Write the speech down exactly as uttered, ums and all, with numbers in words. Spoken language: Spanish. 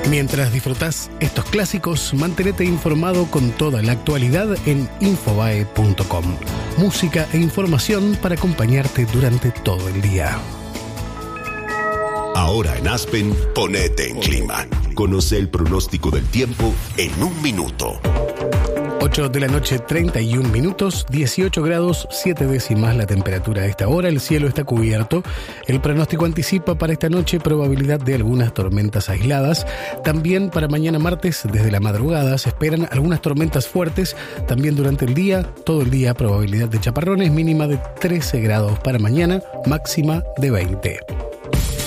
Mientras disfrutás estos clásicos, mantenete informado con toda la actualidad en infobae punto com. Música e información para acompañarte durante todo el día. Ahora en Aspen, ponete en clima. Conoce el pronóstico del tiempo en un minuto. ocho de la noche, treinta y un minutos, dieciocho grados, siete décimas la temperatura a esta hora. El cielo está cubierto. El pronóstico anticipa para esta noche probabilidad de algunas tormentas aisladas. También para mañana martes, desde la madrugada, se esperan algunas tormentas fuertes. También durante el día, todo el día, probabilidad de chaparrones, mínima de trece grados para mañana, máxima de veinte.